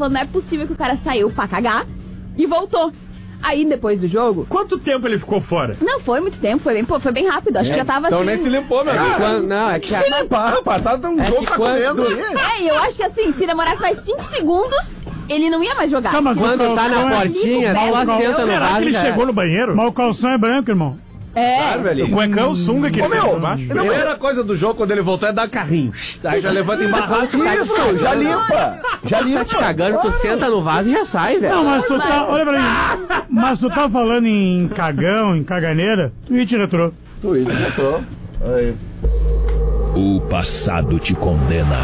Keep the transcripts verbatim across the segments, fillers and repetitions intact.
falando, não é possível que o cara saiu pra cagar e voltou. Aí, depois do jogo... Quanto tempo ele ficou fora? Não, foi muito tempo, foi bem, pô, foi bem rápido. Acho é, que já tava então assim... Então nem se limpou, meu amigo. Quando, não, é que... Se limpar, rapaz, tá um é jogo correndo ali. É, eu acho que assim, se demorasse mais cinco segundos, ele não ia mais jogar. Tá, mas quando tá na portinha, só senta no vaso. Ele chegou no banheiro? Mas o calção é branco, irmão. É. Sabe, velho? O cuecão, o sunga que ele meu, fez baixo. a primeira coisa do jogo, quando ele voltou, é dar carrinho. Aí já levanta embarrado. Isso, já limpa. Já limpa. Tá te cagando, tu senta no vaso e já sai, velho. Não, mas tu tá... Olha pra mim. Mas tu tá falando em cagão, em caganeira, Twitch retrô. Twitch retrô. Aí. O passado te condena.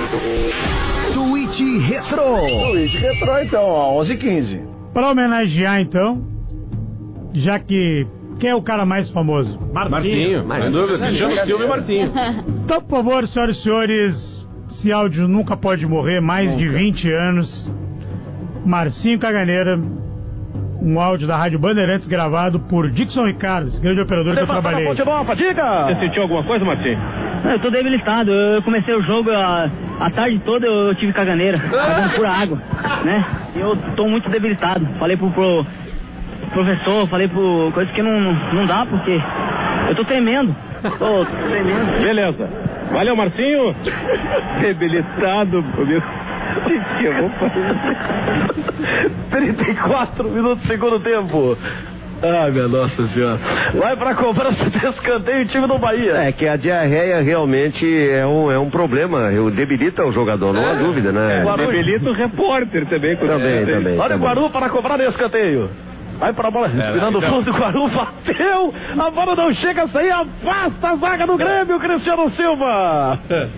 Twitch Retro. Twitch Retro, então, ó, onze e quinze. Pra homenagear, então, já que... Quem é o cara mais famoso? Marcinho. Marcinho. Sem dúvida. Cristiano Silva e Marcinho. Então, por favor, senhoras e senhores, esse áudio nunca pode morrer, mais nunca. de vinte anos. Marcinho Caganeira, um áudio da Rádio Bandeirantes gravado por Dixon Ricardo, esse grande operador que eu trabalhei. Futebol, fadiga! Você sentiu alguma coisa, Marcinho? Eu tô debilitado. Eu comecei o jogo a, a tarde toda, eu tive caganeira, fazendo pura água, né? E eu tô muito debilitado. Falei pro, pro professor, falei por coisa que não, não dá, porque eu tô tremendo. Tô tremendo. Beleza. Valeu, Marcinho. Debilitado, meu. Eu vou fazer. trinta e quatro minutos do segundo tempo. Ai, minha Nossa Senhora. Vai pra cobrança de escanteio o time do Bahia. É que a diarreia realmente é um, é um problema. Debilita o jogador, não é. há dúvida, né? É, debilita o repórter também. Também, é, também. Olha o Guaru para cobrar de escanteio. Vai pra bola, respirando é, então. fundo, o Guaru bateu, a bola não chega a sair, afasta a zaga do Grêmio, Cristiano Silva.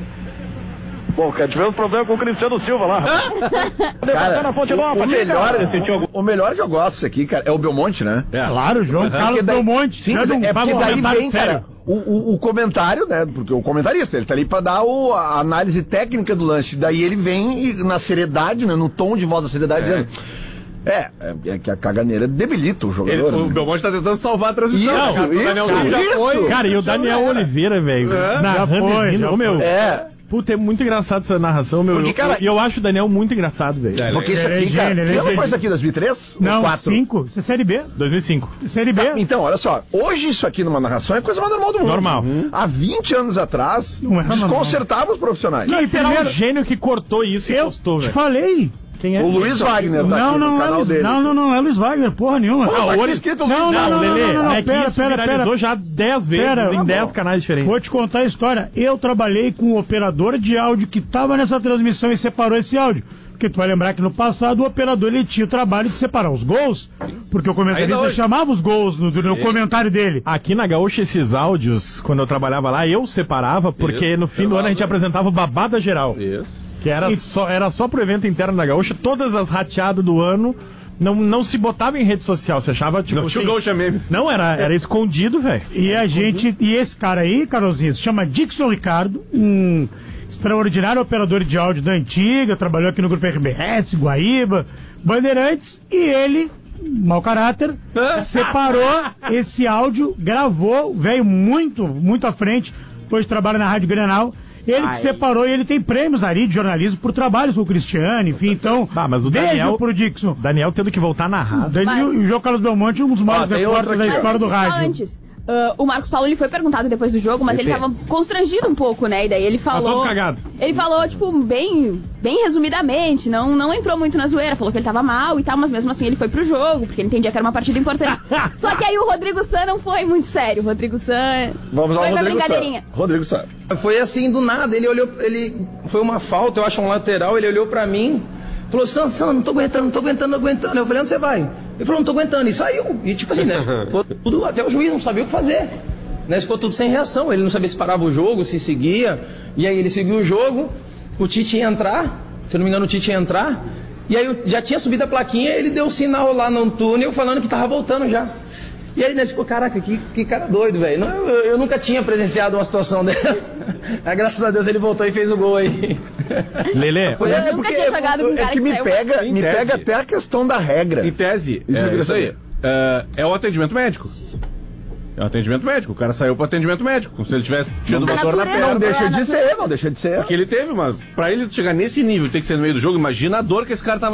Bom, cara, tivemos problema com o Cristiano Silva lá. Cara, na fonte o, nova, o, melhor, o, o melhor que eu gosto aqui, cara, é o Belmonte, né? É. Claro, João Carlos daí, Belmonte. Sim, é, é porque daí vem, cara, o, o, o comentário, né? Porque o comentarista, ele tá ali pra dar o, a análise técnica do lance. Daí ele vem e, na seriedade, né? No tom de voz da seriedade, é. dizendo... É, é que a caganeira debilita o jogador. Ele, né? O Belmonte tá tentando salvar a transmissão. Isso, cara, isso, o Daniel isso, já isso. foi. Cara, e o Daniel Oliveira, velho. É. Narrando já foi, rindo, já meu. É. Puta, é muito engraçado essa narração, meu. Porque, cara, eu, eu acho o Daniel muito engraçado, velho. É, porque isso aqui, cara, que ano foi isso aqui, dois mil e três? Não, cinco. Isso é Série B. dois mil e cinco. Série B. Tá, então, olha só. Hoje isso aqui numa narração é a coisa mais normal do mundo. Normal. Hum. Há vinte anos atrás, desconcertava os profissionais. Quem Não, será primeiro... o gênio que cortou isso e eu postou, velho? te falei. Quem é? O Luiz Wagner tá não, aqui não, no é canal Luiz, dele. não, não, não é Luiz Wagner, porra nenhuma. Pô, não, tá olha, escrito não, Luiz não, não, Lelê, não, não, não, é que pera, isso pera, viralizou pera. já dez vezes Pera, em tá dez bom. canais diferentes. Vou te contar a história. Eu trabalhei com um operador de áudio que tava nessa transmissão e separou esse áudio. Porque tu vai lembrar que no passado o operador ele tinha o trabalho de separar os gols, porque o comentarista chamava os gols no, no comentário dele. Aqui na Gaúcha, esses áudios, quando eu trabalhava lá, eu separava, porque isso, no fim do ano a gente apresentava o Babada Geral. Isso. Que era, e... só, era só pro evento interno da Gaúcha, todas as rateadas do ano. Não, não se botava em rede social, você achava tipo. Não tinha assim, Gaúcha Memes. Não, era, era escondido, velho. E a gente. E esse cara aí, Carolzinha, se chama Dixon Ricardo, um extraordinário operador de áudio da antiga, trabalhou aqui no Grupo R B S, Guaíba, Bandeirantes, e ele, mau caráter, separou esse áudio, gravou, veio muito, muito à frente, hoje trabalha na Rádio Grenal. Ele Ai. que separou e ele tem prêmios ali de jornalismo por trabalhos com o Cristiano, enfim, então. Ah, mas o beijo Daniel, pro Dixon. Daniel tendo que voltar a narrar. Mas... E o João Carlos Belmonte, um dos maiores ah, repórteres da história do rádio. Antes. Uh, o Marcos Paulo ele foi perguntado depois do jogo, mas ele tava constrangido um pouco, né? E daí ele falou. Tá todo cagado. Ele falou, tipo, bem, bem resumidamente, não, não entrou muito na zoeira, falou que ele tava mal e tal, mas mesmo assim ele foi pro jogo, porque ele entendia que era uma partida importante. Só que aí o Rodrigo San não foi muito sério. O Rodrigo San. Vamos foi ao uma Rodrigo brincadeirinha. San. Rodrigo San. Foi assim do nada, ele olhou, ele foi uma falta, eu acho um lateral, ele olhou pra mim. Falou, Sansão, não tô aguentando, não tô aguentando, não aguentando. Eu falei, onde você vai? Ele falou, não tô aguentando. E saiu. E tipo assim, né? Tudo, até o juiz não sabia o que fazer. Né? Ficou tudo sem reação. Ele não sabia se parava o jogo, se seguia. E aí ele seguiu o jogo. O Tite ia entrar. Se eu não me engano, o Tite ia entrar. E aí eu já tinha subido a plaquinha. Ele deu o sinal lá no túnel falando que tava voltando já. E aí, né, ficou, caraca, que, que cara doido, velho. Eu, eu, eu nunca tinha presenciado uma situação dessa. Aí, graças a Deus, ele voltou e fez o gol aí. Lelê, eu é nunca tinha jogado com um cara é que, que me saiu... pega, me pega até a questão da regra. Em tese, isso é, isso aí. Uh, é o atendimento médico. É um atendimento médico. O cara saiu pro atendimento médico. Como se ele tivesse tido uma dor na perna. Não deixa de ser, não deixa de ser. Porque ele teve, mas pra ele chegar nesse nível, tem que ser no meio do jogo. Imagina a dor que esse cara tava